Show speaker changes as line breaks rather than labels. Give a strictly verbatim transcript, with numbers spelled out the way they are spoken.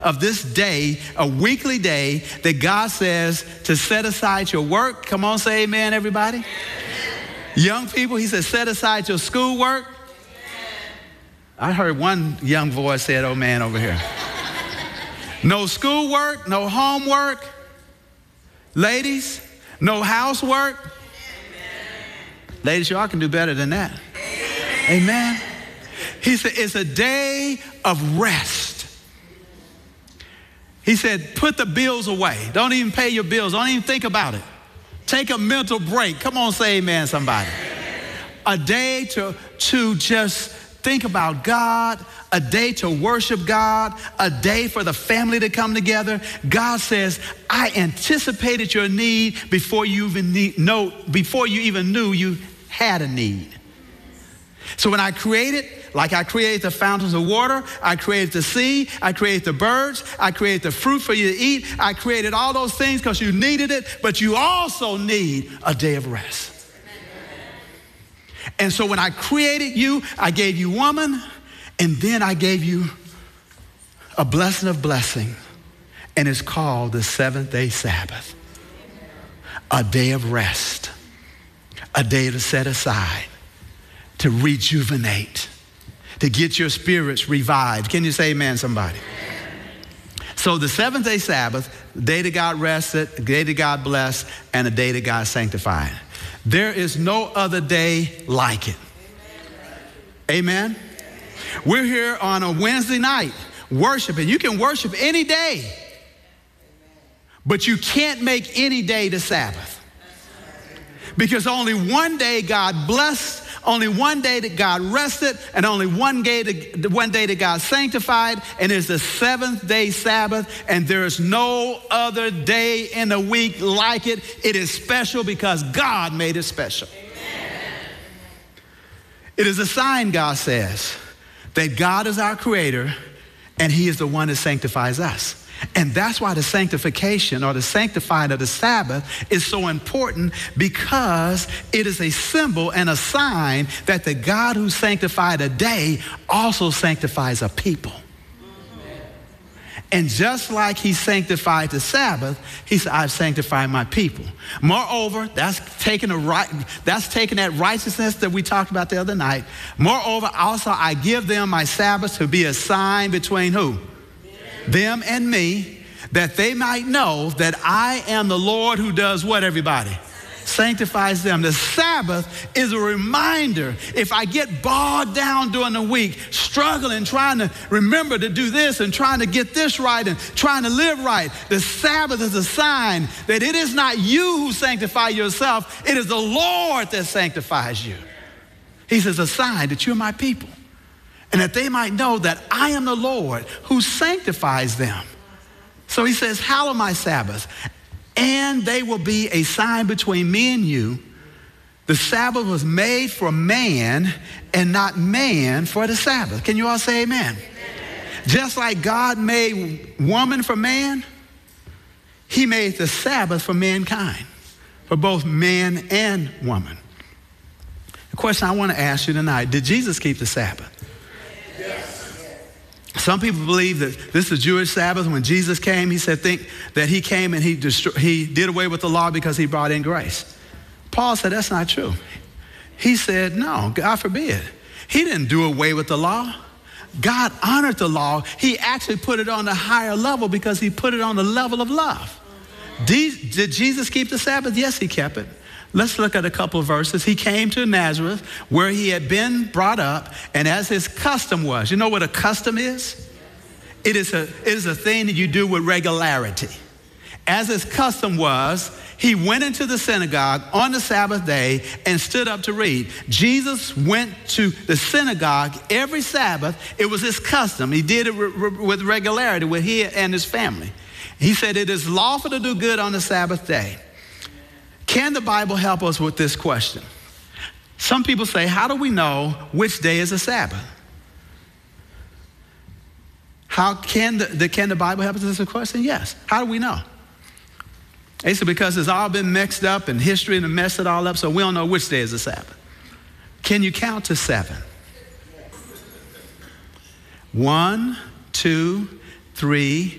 of this day, a weekly day that God says to set aside your work. Come on, say amen, everybody. Amen. Young people, he says, set aside your schoolwork. Amen. I heard one young voice said, oh man, over here. No schoolwork, no homework. Ladies, no housework. Amen. Ladies, y'all can do better than that. Amen. Amen. He said, it's a day of rest. He said, put the bills away. Don't even pay your bills. Don't even think about it. Take a mental break. Come on, say amen, somebody. A day to, to just think about God, a day to worship God, a day for the family to come together. God says, I anticipated your need before you even need, know, before you even knew you had a need. So when I created, like I created the fountains of water, I created the sea, I created the birds, I created the fruit for you to eat, I created all those things because you needed it, but you also need a day of rest. And so when I created you, I gave you woman, and then I gave you a blessing of blessing, and it's called the seventh day Sabbath. A day of rest, a day to set aside, to rejuvenate, to get your spirits revived. Can you say amen, somebody? So the seventh day Sabbath, the day that God rested, the day that God blessed, and the day that God sanctified. There is no other day like it. Amen? We're here on a Wednesday night worshiping. You can worship any day, but you can't make any day the Sabbath. Because only one day God blessed, only one day that God rested, and only one day that, one day that God sanctified, and it's the seventh day Sabbath, and there is no other day in the week like it. It is special because God made it special. Amen. It is a sign, God says, that God is our creator, and he is the one that sanctifies us. And that's why the sanctification or the sanctifying of the Sabbath is so important, because it is a symbol and a sign that the God who sanctified a day also sanctifies a people. And just like he sanctified the Sabbath, he said, I've sanctified my people. Moreover, that's taking a right, that's taking that righteousness that we talked about the other night. Moreover, also I give them my Sabbath to be a sign between who? Them and me, that they might know that I am the Lord who does what, everybody? Sanctifies them. The Sabbath is a reminder. If I get bogged down during the week, struggling, trying to remember to do this and trying to get this right and trying to live right, the Sabbath is a sign that it is not you who sanctify yourself. It is the Lord that sanctifies you. He says, a sign that you're my people, and that they might know that I am the Lord who sanctifies them. So he says, hallow my Sabbath, and they will be a sign between me and you. The Sabbath was made for man and not man for the Sabbath. Can you all say amen? Amen. Just like God made woman for man, he made the Sabbath for mankind, for both man and woman. The question I want to ask you tonight, did Jesus keep the Sabbath? Some people believe that this is the Jewish Sabbath. When Jesus came, he said, think that he came and he, destroy, he did away with the law because he brought in grace. Paul said, that's not true. He said, no, God forbid. He didn't do away with the law. God honored the law. He actually put it on a higher level because he put it on the level of love. Did, did Jesus keep the Sabbath? Yes, he kept it. Let's look at a couple of verses. He came to Nazareth where he had been brought up, and as his custom was, you know what a custom is? It is a, it is a thing that you do with regularity. As his custom was, he went into the synagogue on the Sabbath day and stood up to read. Jesus went to the synagogue every Sabbath. It was his custom. He did it re- re- with regularity with he and his family. He said, it is lawful to do good on the Sabbath day. Can the Bible help us with this question? Some people say, how do we know which day is a Sabbath? How can the, the, can the Bible help us with this question? Yes. How do we know? They said, because it's all been mixed up and history and messed it all up, so we don't know which day is a Sabbath. Can you count to seven? One, two, three,